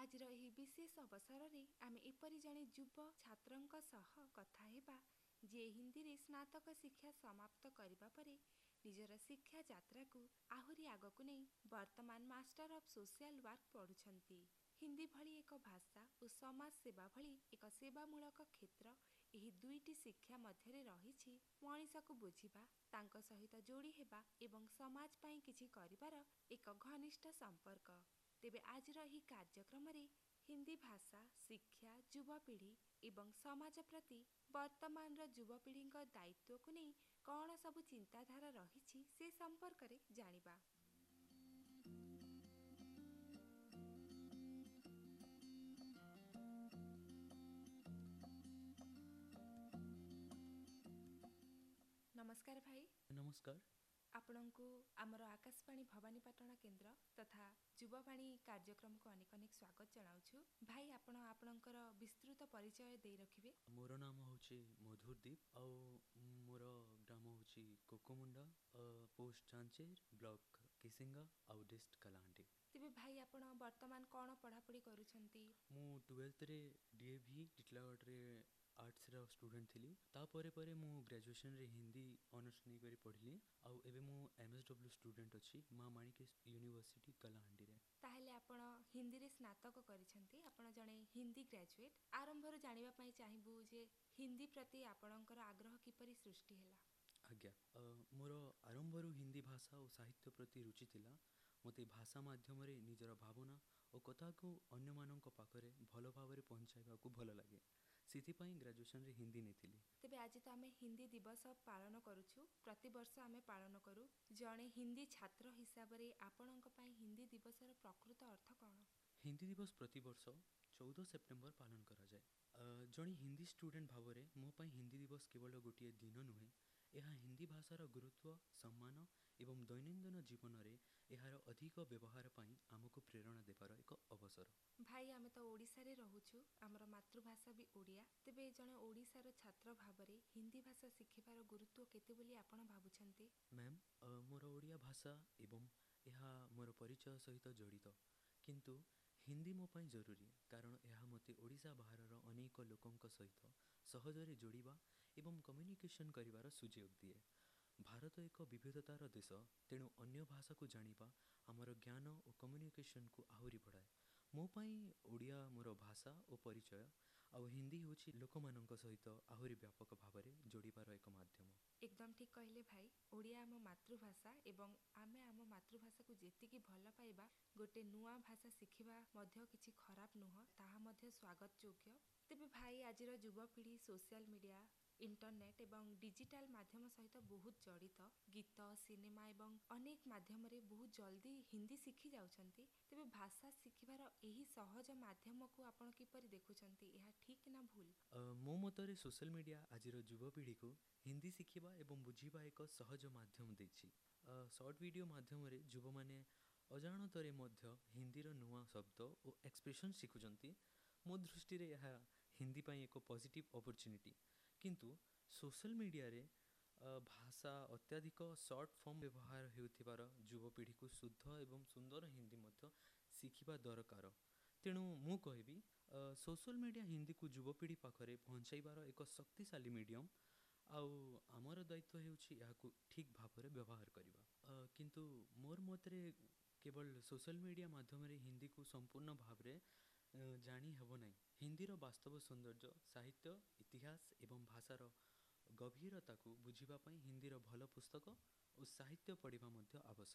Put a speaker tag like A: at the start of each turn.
A: ଆଜିର ଏହି ବିଶେଷ ଅବସରରେ ଆମେ ଏପରି ଜଣେ ଯୁବ ଛାତ୍ରଙ୍କ ସହ କଥା ହେବା ଯିଏ ହିନ୍ଦୀରେ ସ୍ନାତକ ଶିକ୍ଷା ସମାପ୍ତ କରିବା ପରେ ନିଜର ଶିକ୍ଷା ଯାତ୍ରାକୁ ଆହୁରି ଆଗକୁ ନେଇ ବର୍ତ୍ତମାନ ମାଷ୍ଟର ଅଫ୍ ସୋସିଆଲ ୱାର୍କ ପଢ଼ୁଛନ୍ତି। ହିନ୍ଦୀ ଭଳି ଏକ ଭାଷା ଓ ସମାଜ ସେବା ଭଳି ଏକ ସେବାମୂଳକ କ୍ଷେତ୍ର, ଏହି ଦୁଇଟି ଶିକ୍ଷା ମଧ୍ୟରେ ରହିଛି ମଣିଷକୁ ବୁଝିବା, ତାଙ୍କ ସହିତ ଯୋଡ଼ି ହେବା ଏବଂ ସମାଜ ପାଇଁ କିଛି କରିବାର ଏକ ଘନିଷ୍ଠ ସମ୍ପର୍କ। ତେବେ ଆଜିର ଏହି କାର୍ଯ୍ୟକ୍ରମରେ ହିନ୍ଦୀ ଭାଷା, ଶିକ୍ଷା, ଯୁବପିଢ଼ି ଏବଂ ସମାଜ ପ୍ରତି ବର୍ତ୍ତମାନର ଯୁବପିଢ଼ିଙ୍କ ଦାୟିତ୍ୱକୁ ନେଇ କ'ଣ ସବୁ ଚିନ୍ତାଧାରା ରହିଛି ସେ ସମ୍ପର୍କରେ ଜାଣିବା। ନମସ୍କାର ଭାଇ।
B: ନମସ୍କାର।
A: ଆପଣଙ୍କୁ ଆମର ଆକାଶବାଣୀ ଭବାନୀପାଟଣା କେନ୍ଦ୍ର ତଥା ଯୁବବାଣୀ କାର୍ଯ୍ୟକ୍ରମକୁ ଅନେକ ଅନେକ ସ୍ୱାଗତ ଜଣାଉଛୁ। ଭାଇ, ଆପଣ ଆପଣଙ୍କର ବିସ୍ତୃତ ପରିଚୟ ଦେଇ ରଖିବେ।
B: ମୋର ନାମ ହେଉଛି ମଧୁରଦୀପ, ଆଉ ମୋର ଗ୍ରାମ ହେଉଛି କୋକମୁଣ୍ଡା, ପୋଷ୍ଟ ଚାଞ୍ଚେର, ବ୍ଲକ କିସିଙ୍ଗା ଆଉ ଡିଷ୍ଟ୍ରିକ୍ଟ କଳାହାଣ୍ଡି।
A: ତେବେ ଭାଇ, ଆପଣ ବର୍ତ୍ତମାନ କ'ଣ ପଢ଼ାପଢ଼ି କରୁଛନ୍ତି?
B: ମୁଁ 12th ଡିଏଭି ଟିଟଲାଗଡ଼ରେ ଆର୍ଟ୍ସର ଷ୍ଟୁଡେଣ୍ଟ ଥିଲି। ତାପରେ ପରେ ମୁଁ ଗ୍ରାଜୁଏସନରେ ହିନ୍ଦୀ ଅନର୍ସ ନେଇକରି ପଢ଼ିଲି, ଆଉ ଏବେ ମୁଁ MSW ଷ୍ଟୁଡେଣ୍ଟ ଅଛି ମା ମାଣିକେଶ ୟୁନିଭର୍ସିଟି କଳାହାଣ୍ଡିରେ।
A: ତାହେଲେ ଆପଣ ହିନ୍ଦୀରେ ସ୍ନାତକ କରିଛନ୍ତି, ଆପଣ ଜଣେ ହିନ୍ଦୀ ଗ୍ରାଜୁଏଟ୍। ଆରମ୍ଭରୁ ଜାଣିବା ପାଇଁ ଚାହିଁବୁ ଯେ ହିନ୍ଦୀ ପ୍ରତି ଆପଣଙ୍କର ଆଗ୍ରହ କିପରି ସୃଷ୍ଟି ହେଲା?
B: ଆଜ୍ଞା, ମୋର ଆରମ୍ଭରୁ ହିନ୍ଦୀ ଭାଷା ଓ ସାହିତ୍ୟ ପ୍ରତି ରୁଚି ଥିଲା। ମୋତେ ଭାଷା ମାଧ୍ୟମରେ ନିଜର ଭାବନା ଓ କଥାକୁ ଅନ୍ୟମାନଙ୍କ ପାଖରେ ଭଲ ଭାବରେ ପହଞ୍ଚାଇବାକୁ ଭଲ ଲାଗେ। ସେଥିପାଇଁ ଗ୍ରାଜୁଏସନରେ ହିନ୍ଦୀ ନେଇଥିଲି।
A: ତେବେ ଆଜି ତ ଆମେ ହିନ୍ଦୀ ଦିବସ ପାଳନ କରୁଛୁ, ପ୍ରତିବର୍ଷ ଆମେ ପାଳନ କରୁ। ଜଣେ ହିନ୍ଦୀ ଛାତ୍ର ହିସାବରେ ଆପଣଙ୍କ ପାଇଁ ହିନ୍ଦୀ ଦିବସର ପ୍ରକୃତ ଅର୍ଥ କ'ଣ?
B: ହିନ୍ଦୀ ଦିବସ ପ୍ରତିବର୍ଷ 14 ସେପ୍ଟେମ୍ବର ପାଳନ କରାଯାଏ। ଜଣେ ହିନ୍ଦୀ ଷ୍ଟୁଡେଣ୍ଟ ଭାବରେ ମୋ ପାଇଁ ହିନ୍ଦୀ ଦିବସ କେବଳ ଗୋଟିଏ ଦିନ ନୁହେଁ, ଏହା ହିନ୍ଦୀ ଭାଷାର ଗୁରୁତ୍ୱ, ସମ୍ମାନ ଏବଂ ଦୈନନ୍ଦିନ ଜୀବନରେ ଏହାର ଅଧିକ ବ୍ୟବହାର ପାଇଁ ଆମକୁ ପ୍ରେରଣା ଦେବାର ଏକ ଅବସର।
A: ଭାଇ, ଆମେ ତ ଓଡ଼ିଶାରେ ରହୁଛୁ, ଆମର ମାତୃଭାଷା ବି ଓଡ଼ିଆ। ତେବେ ଜଣେ ଓଡ଼ିଶାର ଛାତ୍ର ଭାବରେ ହିନ୍ଦୀ ଭାଷା ଶିଖିବାର ଗୁରୁତ୍ୱ କେତେ ବୋଲି ଆପଣ ଭାବୁଛନ୍ତି?
B: ମ୍ୟାମ୍, ମୋର ଓଡ଼ିଆ ଭାଷା ଏବଂ ଏହା ମୋର ପରିଚୟ ସହିତ ଜଡ଼ିତ, କିନ୍ତୁ ହିନ୍ଦୀ ମୋ ପାଇଁ ଜରୁରୀ କାରଣ ଏହା ମୋତେ ଓଡ଼ିଶା ବାହାରର ଅନେକ ଲୋକଙ୍କ ସହିତ ସହଜରେ ଯୋଡ଼ିବା ଏବଂ କମ୍ୟୁନିକେସନ୍ କରିବାର ସୁଯୋଗ ଦିଏ। ଭାରତ ଏକ ବିବିଧତାର ଦେଶ, ତେଣୁ ଅନ୍ୟ ଭାଷାକୁ ଜାଣିବା ଆମର ଜ୍ଞାନ ଓ କମ୍ୟୁନିକେସନ୍କୁ ଆହୁରି ବଢ଼ାଏ। ମୋ ପାଇଁ ଓଡ଼ିଆ ମୋର ଭାଷା ଓ ପରିଚୟ, ଆଉ ହିନ୍ଦୀ ହେଉଛି ଲୋକମାନଙ୍କ ସହିତ ଆହୁରି ବ୍ୟାପକ ଭାବରେ ଯୋଡ଼ିବାର ଏକ ମାଧ୍ୟମ।
A: ଏକଦମ ଠିକ୍ କହିଲେ ଭାଇ। ଓଡ଼ିଆ ଆମ ମାତୃଭାଷା ଏବଂ ଆମେ ଆମ ମାତୃଭାଷାକୁ ଯେତିକି ଭଲ ପାଇବା, ଗୋଟେ ନୂଆ ଭାଷା ଶିଖିବା ମଧ୍ୟ କିଛି ଖରାପ ନୁହଁ, ତାହା ମଧ୍ୟ ସ୍ୱାଗତ ଯୋଗ୍ୟ। ତେବେ ଭାଇ, ଆଜିର ଯୁବପିଢ଼ି ସୋସିଆଲ ମିଡ଼ିଆ, ଇଣ୍ଟରନେଟ୍ ଏବଂ ଡିଜିଟାଲ ମାଧ୍ୟମ ସହିତ ବହୁତ ଜଡ଼ିତ। ଗୀତ, ସିନେମା ଏବଂ ଅନେକ ମାଧ୍ୟମରେ ବହୁତ ଜଲ୍ଦି ହିନ୍ଦୀ ଶିଖି ଯାଉଛନ୍ତି। ତେବେ ଭାଷା ଶିଖିବାର ଏହି ସହଜ ମାଧ୍ୟମକୁ ଆପଣ କିପରି ଦେଖୁଛନ୍ତି? ଏହା ଠିକ୍ ନା ଭୁଲ?
B: ମୋ ମତରେ ସୋସିଆଲ ମିଡ଼ିଆ ଆଜିର ଯୁବପିଢ଼ିକୁ ହିନ୍ଦୀ ଶିଖିବା ଏବଂ ବୁଝିବା ଏକ ସହଜ ମାଧ୍ୟମ ଦେଇଛି। ସର୍ଟ ଭିଡ଼ିଓ ମାଧ୍ୟମରେ ଯୁବମାନେ ଅଜାଣତରେ ମଧ୍ୟ ହିନ୍ଦୀର ନୂଆ ଶବ୍ଦ ଓ ଏକ୍ସପ୍ରେସନ୍ ଶିଖୁଛନ୍ତି। ମୋ ଦୃଷ୍ଟିରେ ଏହା ହିନ୍ଦୀ ପାଇଁ ଏକ ପଜିଟିଭ୍ ଅପରଚ୍ୟୁନିଟି, କିନ୍ତୁ ସୋସିଆଲ ମିଡ଼ିଆରେ ଭାଷା ଅତ୍ୟଧିକ ସର୍ଟ ଫର୍ମ ବ୍ୟବହାର ହେଉଥିବାର ଯୁବପିଢ଼ିକୁ ଶୁଦ୍ଧ ଏବଂ ସୁନ୍ଦର ହିନ୍ଦୀ ମଧ୍ୟ ଶିଖିବା ଦରକାର। ତେଣୁ ମୁଁ କହିବି, ସୋସିଆଲ ମିଡ଼ିଆ ହିନ୍ଦୀକୁ ଯୁବପିଢ଼ି ପାଖରେ ପହଞ୍ଚାଇବାର ଏକ ଶକ୍ତିଶାଳୀ ମିଡ଼ିୟମ୍, ଆଉ ଆମର ଦାୟିତ୍ୱ ହେଉଛି ଏହାକୁ ଠିକ୍ ଭାବରେ ବ୍ୟବହାର କରିବା। କିନ୍ତୁ ମୋର ମତରେ କେବଳ ସୋସିଆଲ ମିଡ଼ିଆ ମାଧ୍ୟମରେ ହିନ୍ଦୀକୁ ସମ୍ପୂର୍ଣ୍ଣ ଭାବରେ ଜାଣି ହେବ ନାହିଁ। ହିନ୍ଦୀର ବାସ୍ତବ ସୌନ୍ଦର୍ଯ୍ୟ, ସାହିତ୍ୟ, ଇତିହାସ ଏବଂ ଭାଷାର ଗଭୀରତାକୁ ବୁଝିବା ପାଇଁ ହିନ୍ଦୀର ଭଲ ପୁସ୍ତକ ଓ ସାହିତ୍ୟ ପଢ଼ିବା ମଧ୍ୟ ଆବଶ୍ୟକ।